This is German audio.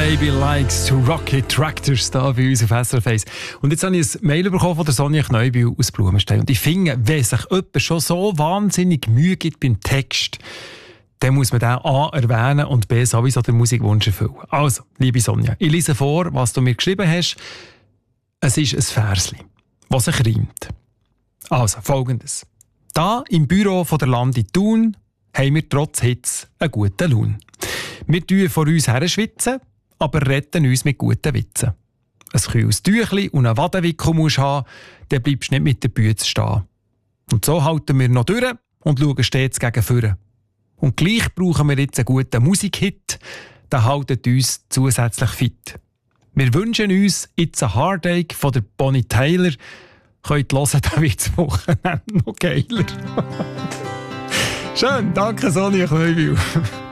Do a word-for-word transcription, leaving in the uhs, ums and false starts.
Baby Likes to Rocket Tractors da bei uns auf S R F eins. Und jetzt habe ich ein Mail bekommen von der Sonja Kneubühl aus Blumenstein. Und ich finde, wenn sich jemand schon so wahnsinnig Mühe gibt beim Text, dann muss man den A erwähnen und B sowieso den Musikwunsch erfüllen. Also, liebe Sonja, ich lese vor, was du mir geschrieben hast. Es ist ein Versli, was sich reimt. Also, folgendes. Da im Büro von der Landi Thun haben wir trotz Hitze einen guten Lohn. Wir tun vor uns her schwitzen, aber retten uns mit guten Witzen. Ein kühles Tüchli und einen Wadenwickel musst du haben, dann bleibst du nicht mit der Bühne stehen. Und so halten wir noch durch und schauen stets gegen vorne. Und gleich brauchen wir jetzt einen guten Musikhit, der haltet uns zusätzlich fit. Wir wünschen uns «It's a Heartache» von der Bonnie Tyler. Könnt ihr hören, dann wird das Wochenende noch geiler. Schön, danke Sonja Kneubühl.